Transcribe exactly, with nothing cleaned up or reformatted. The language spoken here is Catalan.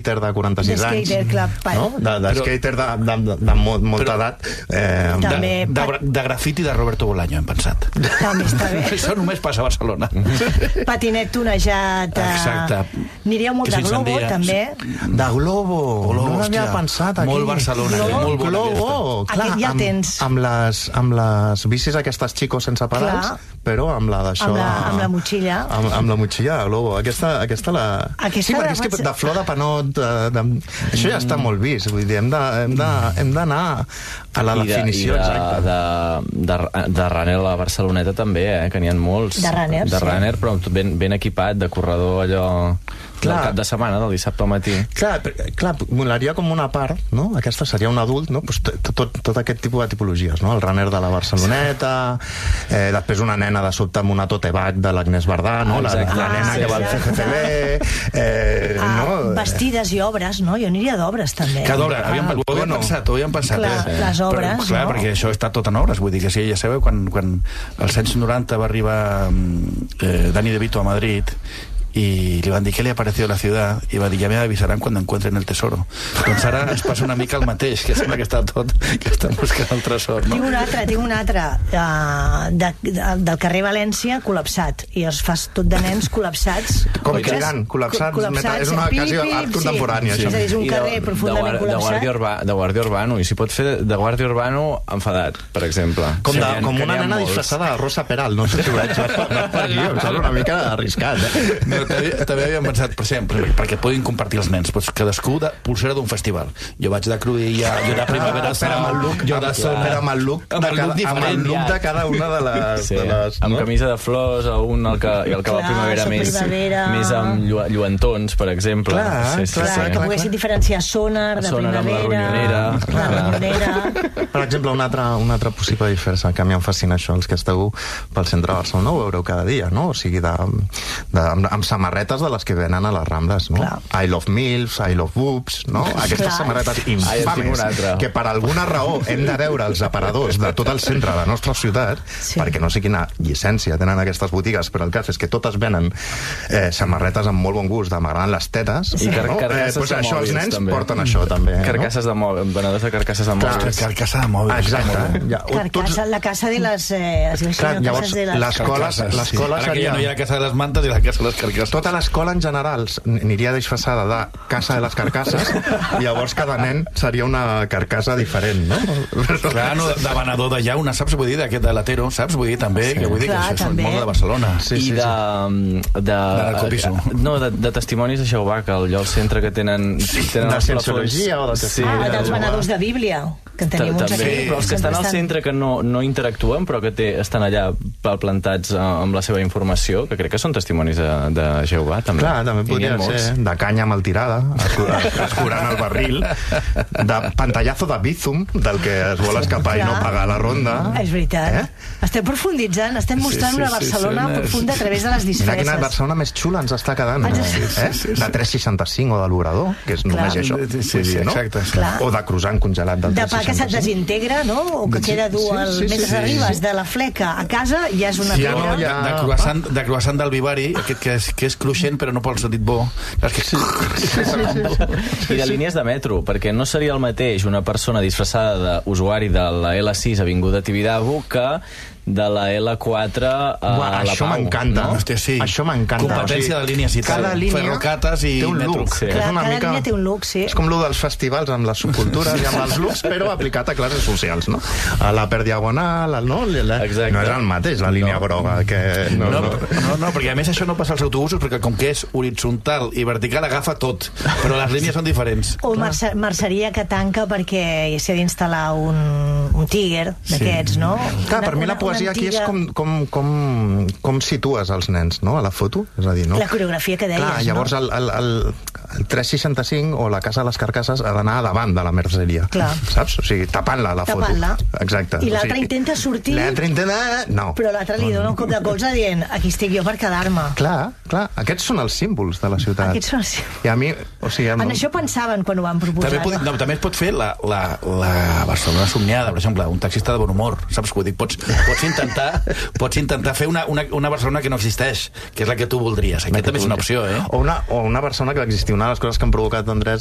de quaranta-sis anys, skater, clar, no? de, de però, skater de, de, de, de molt, molta però, edat. Eh, de, de, de grafiti de Roberto Bolaño, hem pensat. També està bé. Això només passa a Barcelona. Patinet tonejat. Exacte. Aniríeu molt de globo, també. De globo. globo no l'havia pensat aquí. Molt Barcelona. Globo. Molt globo. Clar, aquest ja amb, tens. Amb les, amb les bicis aquestes xicos sense pedals, clar, però amb la d'això... Amb la, amb la motxilla. Amb, amb la motxilla de globo. Aquesta, aquesta la... Aquesta sí, perquè és que de flor de panot... De, de, això ja està molt vist. Vull dir, hem d'anar a la definició exacta. De, de, de, de runner a la Barceloneta també, eh, que n'hi ha molts. De runner, de sí. runner, però ben, ben equipat, de corredor allò... Clar, del cap de setmana, del dissabte al matí. Clar, clar, molaria com una part, no? Aquesta seria un adult, no? Pues tot, tot, tot aquest tipus de tipologies, no? El runner de la Barceloneta, eh, després una nena de sobte amb una tote bag de l'Agnès Bardà, no? La, la ah, nena sí, que va al C C C B... Eh, ah, no? Vestides i obres, no? Jo aniria d'obres, també. Cada obra, havíem, ah, ho havíem bueno. pensat, ho havíem pensat. Clar, eh? les obres, però, clar, no? perquè això està tot en obres, vull dir que sí, ja sabeu, quan, quan als anys noranta va arribar eh, Dani De Vito a Madrid y le van a decir qué le ha parecido la ciudad i va dir, ja me avisarán cuando encuentren el tesoro. Doncs ara ens passa una mica el mateix, que sembla que està tot, que estan buscant el tresor, no? Tinc un altre, tinc un altre uh, de, de, del carrer València col·lapsat, i els fas tot de nens col·lapsats. Com Tirant, col·lapsats, col·lapsats és una ocasió art contemporània, sí. això. És a dir, és un carrer de, profundament de, de, col·lapsat. Guàrdia Urba, de Guàrdia Urbano, i si pot fer de Guàrdia Urbano enfadat, per exemple. Com, de, sí, com una nena molts. disfressada de Rosa Peral, no sé si ho veig per aquí, em sembla una mica arriscat. Eh? No, també, també havíem pensat, per exemple, perquè puguin compartir els nens, doncs cadascú de pulsera d'un festival. Jo vaig de Cruïlla, jo de Primavera Sound, amb el look, jo de Sona, amb el look, amb el look de, cada, amb el look de cada una de les... Sí, de les amb no? camisa de flors, un el que, i el que va Clar, primavera soc més, primavera. més amb llu lluentons, per exemple. Clar, sí, sí, Clar, sí. que poguessin diferenciar Sonar de Sonar amb la Primavera, Ronyonera. la Ronyonera. Per exemple, una altra, una altra possible diferència que a mi em fascina això, els que esteu pel centre de Barcelona ho veureu cada dia, no? O sigui, de, de, amb, amb samarretes de les que venen a les Rambles, no? Clar. I love milfs, I love boobs, no? Aquestes Clar. samarretes Ai, en tinc infames una altra. que per alguna raó hem de veure els aparadors de tot el centre de la nostra ciutat, Sí. perquè no sé quina llicència tenen aquestes botigues, però el cas és que totes venen eh, samarretes amb molt bon gust, m'agraden les tetes, I car no? carcasses eh, doncs de això, els mòbils, nens també. porten això, també. Carcasses de mòbils, venedors de carcasses de Clar. mòbils. Carcassa de mòbils. Exacte. Ja, Carcassa, la casa de les... Eh, es diu així, Clar, no? llavors, Cases de les... l'escola l'escola Ara que seria... ja no hi ha la casa de les mantes i la casa de les carcasses. Tota l'escola en general aniria disfressada de casa de les carcasses i llavors cada nen seria una carcassa diferent, no? Clar, no, de venedor de llauna, saps? Vull dir, d'aquest de l'Atero, saps? Vull dir, també, sí. que vull dir Clar, que això és el també. món de Barcelona. Sí, sí, I de... de, De narcopiso. no, de, de testimonis de Jehovà, que allò al centre que tenen... tenen De els cienciologia plafons. o de Sí, testimoni. Ah, dels venedors de Bíblia, que en tenim uns també, aquí. però els que estan al centre que no, no interactuen, però que té, estan allà plantats amb la seva informació, que crec que són testimonis de, de Jehovà, també. Clar, també I n'hi ha podria molts. ser de canya mal tirada, escurant el barril, de pantallazo de Bizum, del que es vol escapar i no Clar. pagar la ronda. És veritat. Eh? Estem profunditzant, estem mostrant Sí, sí, una sí, Barcelona sí, sí. profunda a través de les Mira quina disfresses. Barcelona més xula ens està quedant. Ah, sí, eh? De tres seixanta-cinc o de l'Obrador, que és només Clar. això. Sí, sí, Vull dir, no? exacte. Clar. O de croissant congelat del De tres pa que se't seixanta-cinc. desintegra, no? O que Sí, queda dur sí, el... sí, sí, mentre sí, arribes sí. de la fleca a casa ja és una Ja no, pedra. ja- De croissant, de croissant del Vivari, aquest que és, que és cruixent però no pel sentit bo. Saps que... I de línies de metro, perquè no seria el mateix una persona disfressada d'usuari de la L sis Avinguda Tibidabo que de la L quatre a Buah, la això Pau. m'encanta. No? Hòstia, sí. Això m'encanta. Competència de línies i tal. Cada línia Ferrocates i té un metro. look. Sí. És Clar, una cada mica... línia té un look, sí. És com lo dels festivals amb les subcultures i amb els looks, però aplicat a classes socials, no? A la per diagonal, al- no? La... Exacte. No és el mateix, la línia No. groga, que... No, No, no. no, no, perquè a més això no passa als autobusos, perquè com que és horitzontal i vertical agafa tot, però les línies són diferents. O merce merceria que tanca perquè s'ha d'instal·lar un, un tíger d'aquests, no? Clar, per Una- mi la una- poesia una aquí és antiga- com, com, com, com situes els nens, no?, a la foto. És a dir, no? La coreografia que deies, Clar, llavors no? el, el, el, el tres seixanta-cinc o la Casa de les Carcasses ha d'anar davant de la merceria. Clar. Saps? O sigui, tapant-la, la foto. Tapant-la. Exacte. I O l'altre sigui, intenta sortir... L'altre intenta... No. Però l'altre li dona un cop de colze dient aquí estic jo per quedar-me. Clar, clar. Aquests són els símbols de la ciutat. Aquests són els símbols. I a mi, o sigui... Amb... En això pensaven quan ho van proposar. També, pot, no, també es pot fer la, la, la Barcelona somiada, per exemple, un taxista de bon humor, saps? Vull dir, pots, pots, intentar, pots intentar fer una, una, una Barcelona que no existeix, que és la que tu voldries. Aquesta també és una opció, eh? O una, o una persona que va existir una una de les coses que han provocat, Andrés,